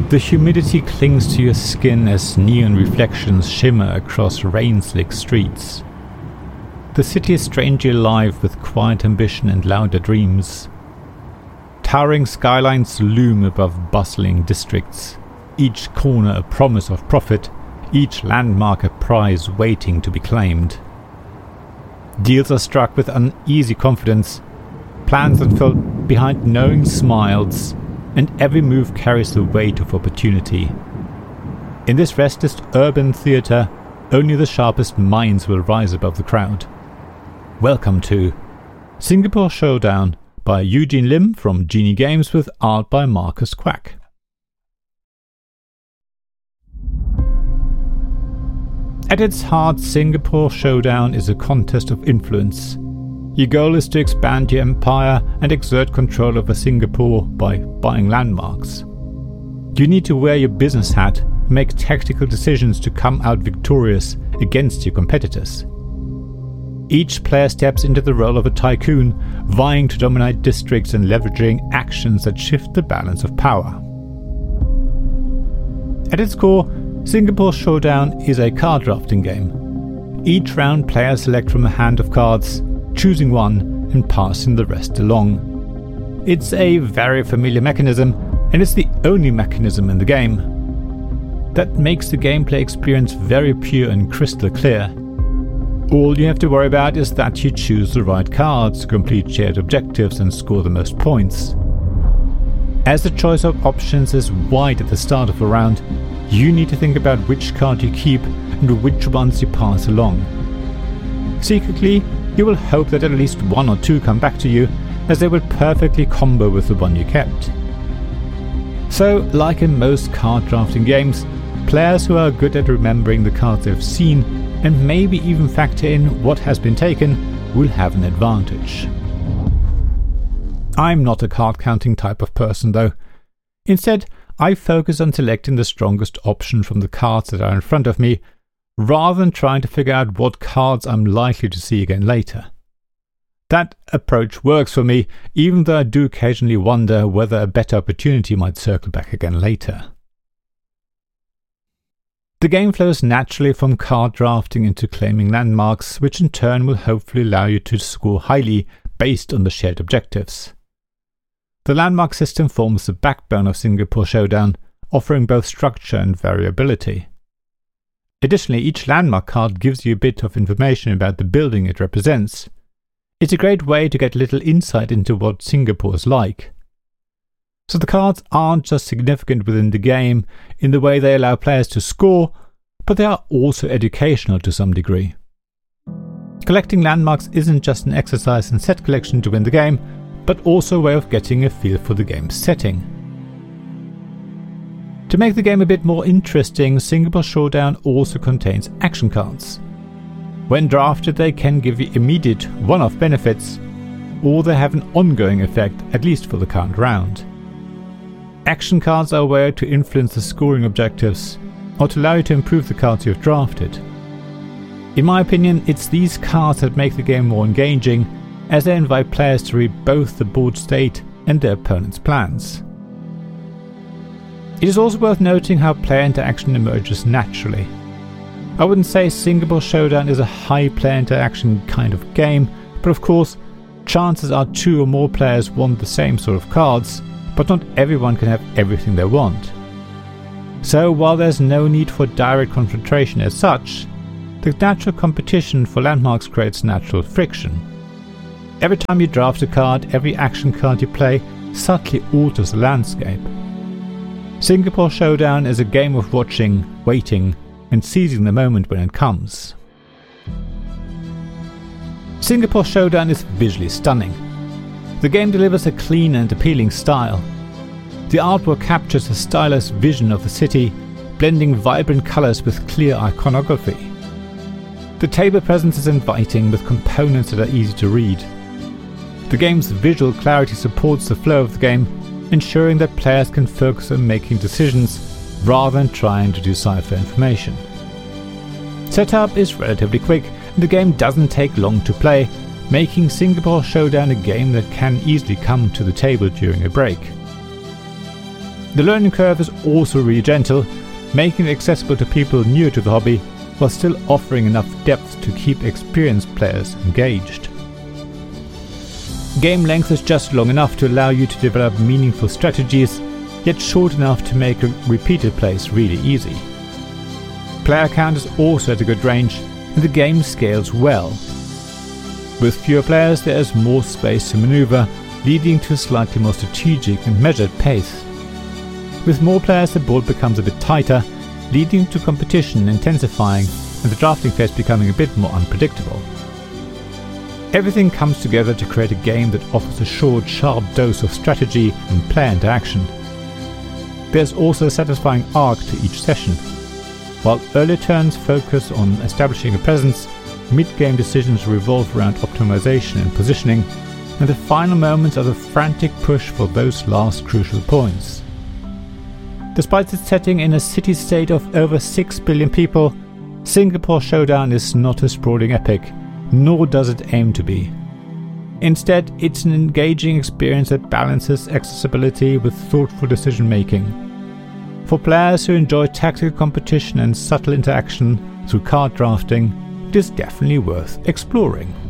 The humidity clings to your skin as neon reflections shimmer across rain-slick streets. The city is strangely alive with quiet ambition and louder dreams. Towering skylines loom above bustling districts, each corner a promise of profit, each landmark a prize waiting to be claimed. Deals are struck with uneasy confidence, plans unfold behind knowing smiles, and every move carries the weight of opportunity. In this restless urban theatre, only the sharpest minds will rise above the crowd. Welcome to Singapore Showdown by Eugene Lim from Genie Games with art by Marcus Quack. At its heart, Singapore Showdown is a contest of influence. Your goal is to expand your empire and exert control over Singapore by buying landmarks. You need to wear your business hat and make tactical decisions to come out victorious against your competitors. Each player steps into the role of a tycoon, vying to dominate districts and leveraging actions that shift the balance of power. At its core, Singapore Showdown is a card drafting game. Each round, players select from a hand of cards, choosing one and passing the rest along. It's a very familiar mechanism, and it's the only mechanism in the game. That makes the gameplay experience very pure and crystal clear. All you have to worry about is that you choose the right cards to complete shared objectives and score the most points. As the choice of options is wide at the start of a round, you need to think about which card you keep and which ones you pass along. Secretly, you will hope that at least one or two come back to you, as they will perfectly combo with the one you kept. So, like in most card drafting games, players who are good at remembering the cards they've seen and maybe even factor in what has been taken will have an advantage. I'm not a card counting type of person though. Instead, I focus on selecting the strongest option from the cards that are in front of me, rather than trying to figure out what cards I'm likely to see again later. That approach works for me, even though I do occasionally wonder whether a better opportunity might circle back again later. The game flows naturally from card drafting into claiming landmarks, which in turn will hopefully allow you to score highly based on the shared objectives. The landmark system forms the backbone of Singapore Showdown, offering both structure and variability. Additionally, each landmark card gives you a bit of information about the building it represents. It's a great way to get a little insight into what Singapore is like. So the cards aren't just significant within the game in the way they allow players to score, but they are also educational to some degree. Collecting landmarks isn't just an exercise in set collection to win the game, but also a way of getting a feel for the game's setting. To make the game a bit more interesting, Singapore Showdown also contains action cards. When drafted, they can give you immediate one-off benefits, or they have an ongoing effect, at least for the current round. Action cards are a way to influence the scoring objectives, or to allow you to improve the cards you have drafted. In my opinion, it's these cards that make the game more engaging, as they invite players to read both the board state and their opponent's plans. It is also worth noting how player interaction emerges naturally. I wouldn't say Singapore Showdown is a high player interaction kind of game, but of course, chances are two or more players want the same sort of cards, but not everyone can have everything they want. So while there's no need for direct confrontation as such, the natural competition for landmarks creates natural friction. Every time you draft a card, every action card you play subtly alters the landscape. Singapore Showdown is a game of watching, waiting, and seizing the moment when it comes. Singapore Showdown is visually stunning. The game delivers a clean and appealing style. The artwork captures a stylish vision of the city, blending vibrant colours with clear iconography. The table presence is inviting with components that are easy to read. The game's visual clarity supports the flow of the game, ensuring that players can focus on making decisions rather than trying to decipher information. Setup is relatively quick, and the game doesn't take long to play, making Singapore Showdown a game that can easily come to the table during a break. The learning curve is also really gentle, making it accessible to people new to the hobby, while still offering enough depth to keep experienced players engaged. Game length is just long enough to allow you to develop meaningful strategies, yet short enough to make repeated plays really easy. Player count is also at a good range, and the game scales well. With fewer players, there is more space to maneuver, leading to a slightly more strategic and measured pace. With more players, the board becomes a bit tighter, leading to competition intensifying and the drafting phase becoming a bit more unpredictable. Everything comes together to create a game that offers a short, sharp dose of strategy and player interaction. There's also a satisfying arc to each session. While early turns focus on establishing a presence, mid-game decisions revolve around optimization and positioning, and the final moments are the frantic push for those last crucial points. Despite its setting in a city-state of over 6 billion people, Singapore Showdown is not a sprawling epic, nor does it aim to be. Instead, it's an engaging experience that balances accessibility with thoughtful decision-making. For players who enjoy tactical competition and subtle interaction through card drafting, it is definitely worth exploring.